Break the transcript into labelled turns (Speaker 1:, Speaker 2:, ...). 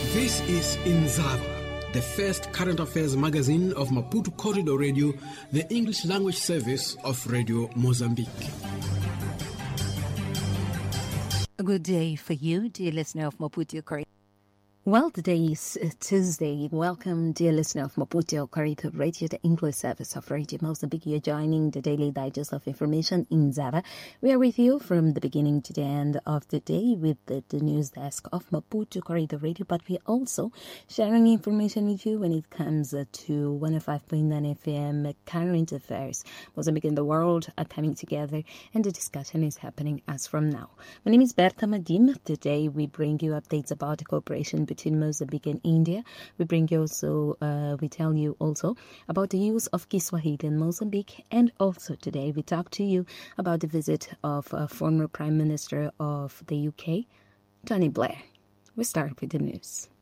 Speaker 1: This is Inzava, the first current affairs magazine of Maputo Corridor Radio, the English language service of Radio Mozambique.
Speaker 2: A good day for you, dear listener of Maputo Corridor. Well, today is Tuesday. Welcome, dear listener of Maputo Corridor Radio, the English service of Radio Mozambique. You're joining the daily digest of information in Zava. We are with you from the beginning to the end of the day with the news desk of Maputo Corridor Radio, but we're also sharing information with you when it comes to 105.9 FM current affairs. Mozambique and the world are coming together, and the discussion is happening as from now. My name is Berta Madim. Today we bring you updates about the cooperation between Mozambique and India. We tell you also about the use of Kiswahili in Mozambique, and also today we talk to you about the visit of former Prime Minister of the UK, Tony Blair. We start with the news.